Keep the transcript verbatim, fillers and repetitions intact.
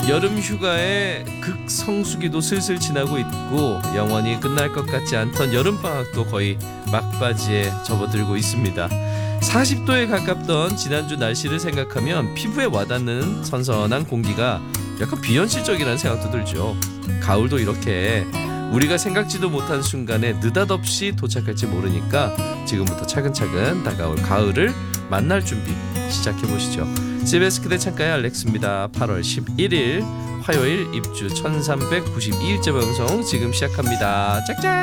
여름 휴가의 극성수기도 슬슬 지나고 있고 영원히 끝날 것 같지 않던 여름방학도 거의 막바지에 접어들고 있습니다. 사십 도에 가깝던 지난주 날씨를 생각하면 피부에 와닿는 선선한 공기가 약간 비현실적이라는 생각도 들죠. 가을도 이렇게 우리가 생각지도 못한 순간에 느닷없이 도착할지 모르니까 지금부터 차근차근 다가올 가을을 만날 준비 시작해보시죠. 씨비에스 그대 창가의 알렉스입니다. 팔월 십일일 화요일 입주 천삼백구십이일째 방송 지금 시작합니다. 짝짝.